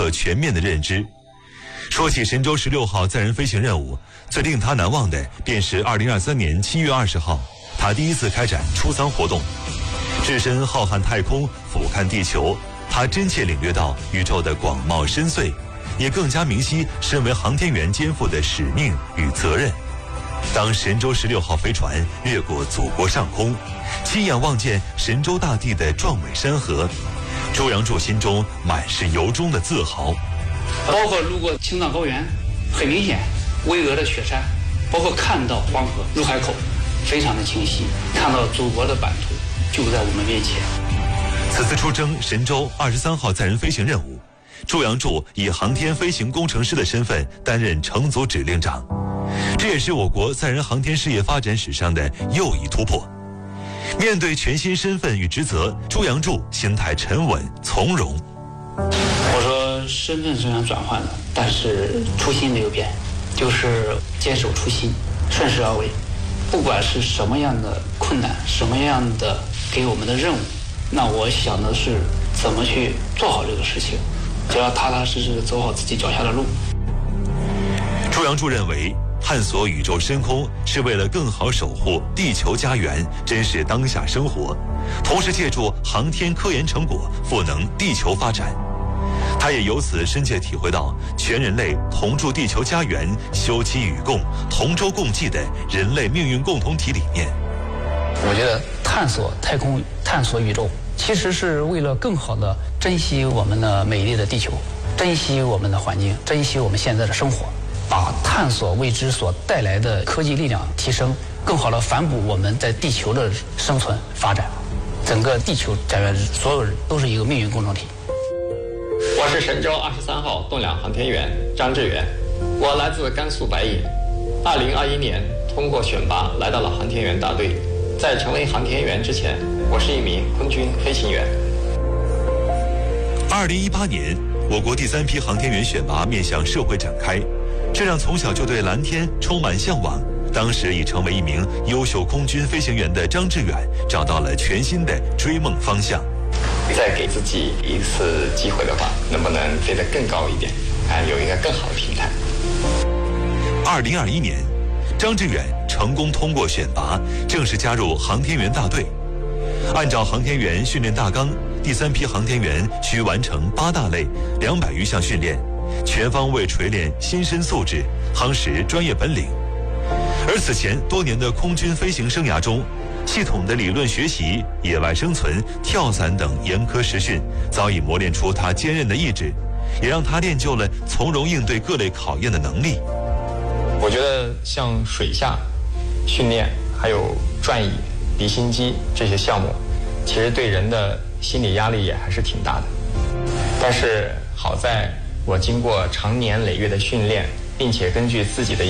个全面的认知。说起神舟16号载人飞行任务，最令他难忘的便是2023年7月20号，他第一次开展出舱活动。置身浩瀚太空，俯瞰地球，他真切领略到宇宙的广袤深邃，也更加明晰身为航天员肩负的使命与责任。当神舟16号飞船越过祖国上空，亲眼望见神州大地的壮美山河，周阳柱心中满是由衷的自豪。 包括路过青藏高原，很明显巍峨的雪山，包括看到黄河入海口，非常的清晰，看到祖国的版图就在我们面前。 此次出征神舟23号载人飞行任务，周阳柱以航天飞行工程师的身份担任乘组指令长，这也是我国载人航天事业发展史上的又一突破。面对全新身份与职责，周阳柱心态沉稳从容。 我说身份虽然转换了，但是初心没有变，就是坚守初心，顺势而为。不管是什么样的困难，什么样的给我们的任务，那我想的是怎么去做好这个事情，只要踏踏实实的走好自己脚下的路。 周阳柱认为，探索宇宙深空是为了更好守护地球家园，珍视当下生活，同时借助航天科研成果赋能地球发展。他也由此深切体会到全人类同筑地球家园、休戚与共、同舟共济的人类命运共同体理念。 我觉得探索太空、探索宇宙，其实是为了更好的珍惜我们的美丽的地球，珍惜我们的环境，珍惜我们现在的生活，把探索未知所带来的科技力量提升，更好的反哺我们在地球的生存发展。整个地球家园，所有人都是一个命运共同体。 我是神舟23号动两航天员张志远，我来自甘肃白银。2021年通过选拔来到了航天员大队。在成为航天员之前，我是一名空军飞行员。 2018年，我国第3批航天员选拔面向社会展开，这让从小就对蓝天充满向往，当时已成为一名优秀空军飞行员的张志远找到了全新的追梦方向。 再给自己一次机会的话，能不能飞得更高一点，有一个更好的平台。 2021年，张志远成功通过选拔，正式加入航天员大队。按照航天员训练大纲，第3批航天员需完成8大类200余项训练，全方位锤炼心身素质，夯实专业本领。而此前多年的空军飞行生涯中，系统的理论学习、野外生存、跳伞等严苛实训，早已磨练出他坚韧的意志，也让他练就了从容应对各类考验的能力。 我觉得像水下训练，还有转椅、离心机这些项目，其实对人的心理压力也还是挺大的。但是好在我经过长年累月的训练，并且根据自己的